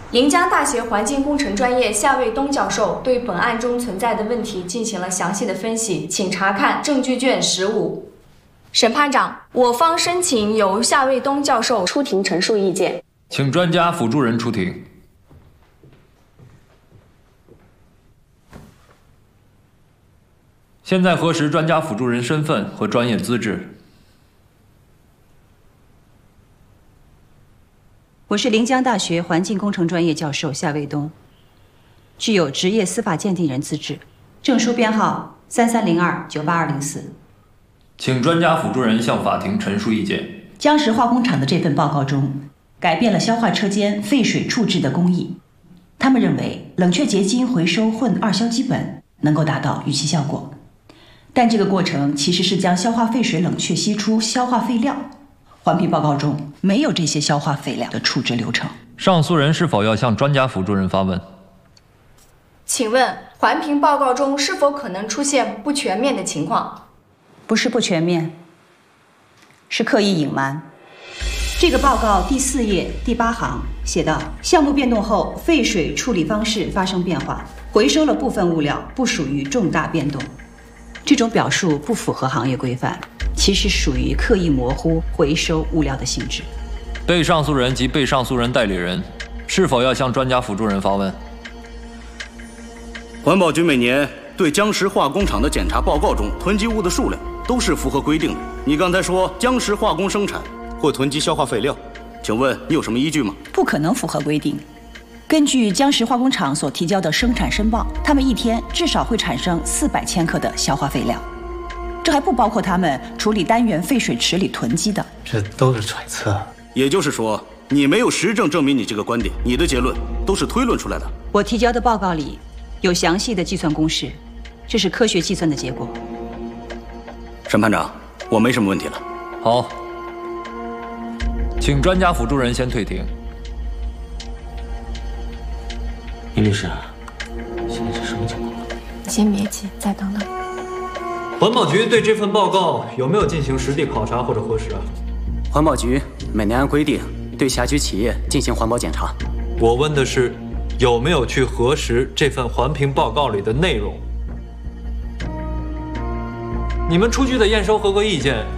临江大学环境工程专业夏卫东教授对本案中存在的问题进行了详细的分析，请查看证据卷15。审判长，我方申请由夏卫东教授出庭陈述意见， 请专家辅助人出庭。现在核实专家辅助人身份和专业资质。 我是临江大学环境工程专业教授夏卫东，具有职业司法鉴定人资质，证书编号3302-98204。 请专家辅助人向法庭陈述意见。 江石化工厂的这份报告中，改变了消化车间废水处置的工艺。他们认为冷却结晶回收混二硝基苯能够达到预期效果，但这个过程其实是将消化废水冷却析出消化废料。环评报告中没有这些消化废料的处置流程。 上诉人是否要向专家辅助人发问？ 请问环评报告中是否可能出现不全面的情况？ 不是不全面，是刻意隐瞒。这个报告第4页第8行写道：项目变动后，废水处理方式发生变化，回收了部分物料，不属于重大变动。这种表述不符合行业规范，其实属于刻意模糊回收物料的性质。 被上诉人及被上诉人代理人是否要向专家辅助人发问？ 环保局每年对江石化工厂的检查报告中囤积物的数量都是符合规定的。你刚才说江石化工生产会囤积消化废料，请问你有什么依据吗？ 不可能符合规定。根据江石化工厂所提交的生产申报，他们一天至少会产生400千克的消化废料，这还不包括他们处理单元废水池里囤积的。 这都是揣测。 也就是说，你没有实证证明你这个观点，你的结论都是推论出来的。 我提交的报告里有详细的计算公式，这是科学计算的结果。 审判长，我没什么问题了。 好，请专家辅助人先退庭。 殷律师，现在是什么情况？ 你先别急，再等等。 环保局对这份报告有没有进行实地考察或者核实啊？ 环保局每年按规定对辖区企业进行环保检查。 我问的是有没有去核实这份环评报告里的内容。你们出具的验收合格意见